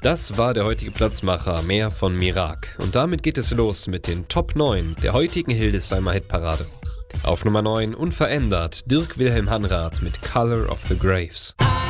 Das war der heutige Platzmacher, mehr von Mirak. Und damit geht es los mit den Top 9 der heutigen Hildesheimer Hitparade. Auf Nummer 9 unverändert Dirk Wilhelm Hanrath mit Color of the Graves.